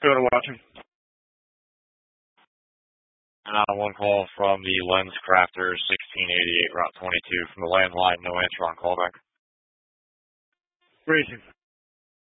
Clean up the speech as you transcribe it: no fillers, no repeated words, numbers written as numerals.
Toyota watching. And on one call from the Lens Crafter 1688 Route 22 from the landline, no answer on callback. Racing.